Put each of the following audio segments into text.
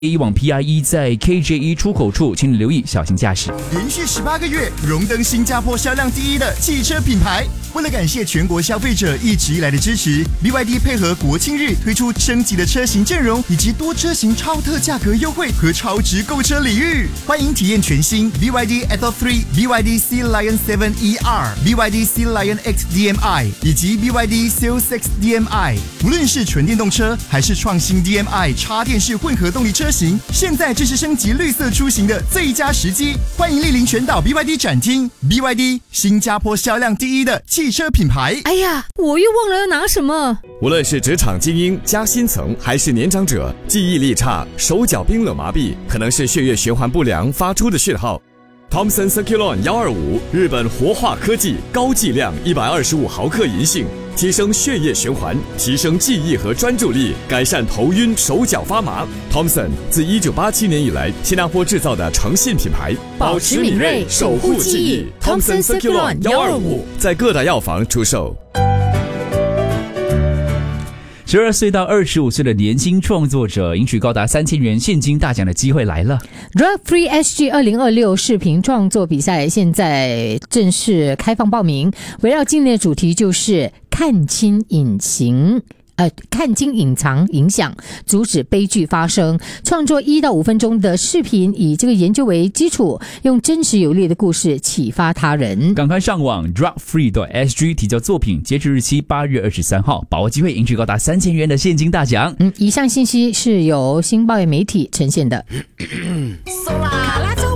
A 往 PIE 在 KJE 出口处，请你留意，小心驾驶。 连续18个月荣登新加坡销量第1的汽车品牌。为了感谢全国消费者一直以来的支持 ，BYD 配合国庆日推出升级的车型阵容，以及多车型超特价格优惠和超值购车礼遇。欢迎体验全新 BYD Atto 3、BYD Sea Lion 7 ER、BYD Sea Lion X DMI 以及 BYD Seal 6 DMI。无论是纯电动车还是创新 DMI 插电式混合动力车型，现在正是升级绿色出行的最佳时机。欢迎莅临全岛 BYD 展厅 ，BYD 新加坡销量第1的汽车品牌。 哎呀，我又忘了要拿什么。 无论是职场精英、加薪层，还是年长者，记忆力差、手脚冰冷麻痹，可能是血液循环不良发出的讯号。Thomson Circulon 125，日本活化科技，高剂量125毫克银杏，提升血液循环，提升记忆和专注力，改善头晕、手脚发麻。Thomson 自1987年以来，新加坡制造的诚信品牌， 保持敏锐，守护记忆。Thomson Circulon 125 在各大药房出售。 12岁到25岁的年轻创作者赢取高达3000元现金大奖的机会来了。 Drug Free SG 2026视频创作比赛现在正式开放报名，围绕今年的主题就是看清隐藏影响，阻止悲剧发生。创作1到5分钟的视频，以这个研究为基础，用真实有力的故事启发他人。 赶快上网 drugfree.sg 提交作品，截止日期8月23号，把握机会赢取高达3000元的现金大奖。 以上信息是由新报业媒体呈现的。卡拉松，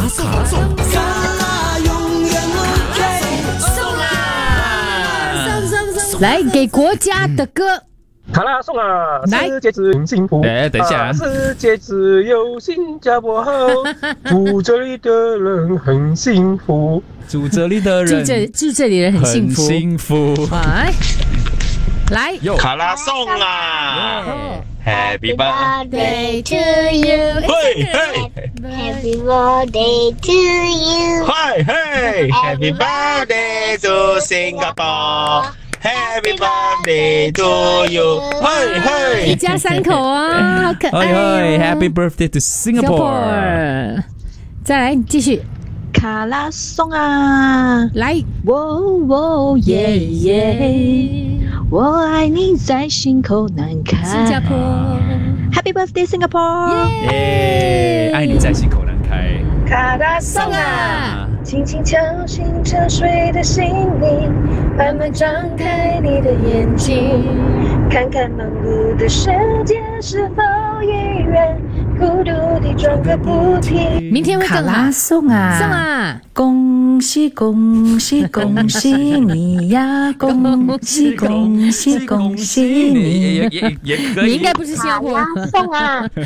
来给国家的歌。 卡拉送啊！ 来世界只有幸福。 等一下世界只有新加坡好，住这里的人很幸福。 住这里的人， 住这里的人很幸福。 很幸福。 来， 卡拉送啊！ Happy birthday to you. Happy birthday to you. Happy birthday to Singapore. Happy birthday to you. 一家3口啊，好可爱哦。 Happy birthday to Singapore. 再来继续。 卡拉颂啊， 来， 喔耶耶，我爱你在心口难开。 新加坡 ，Happy birthday Singapore， 爱你在心口难开。 卡拉颂啊，轻轻敲醒沉睡的心灵，慢慢张开你的眼睛，看看忙碌的世界是否依然孤独地转个不停。 明天会更好。 卡拉颂啊， 送啊！ 恭喜恭喜恭喜你呀！恭喜恭喜恭喜你！ 也可以。 你应该不是新加坡。 卡拉颂啊！